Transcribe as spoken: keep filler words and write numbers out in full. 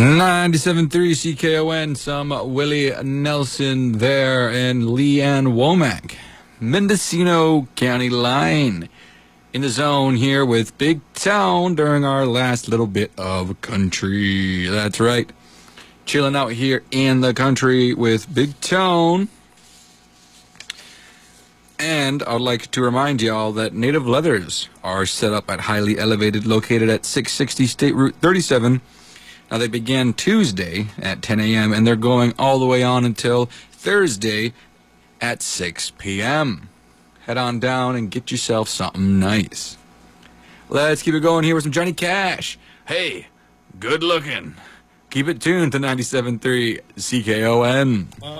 ninety-seven point three C K O N, some Willie Nelson there, and Leanne Womack. Mendocino County line in the zone here with Big Town during our last little bit of country. That's right. Chilling out here in the country with Big Town. And I'd like to remind y'all that Native Leathers are set up at Highly Elevated, located at six sixty State Route thirty-seven. Now, they began Tuesday at ten a m and they're going all the way on until Thursday at six p m Head on down and get yourself something nice. Let's keep it going here with some Johnny Cash. Hey, good looking. Keep it tuned to ninety-seven point three C K O N.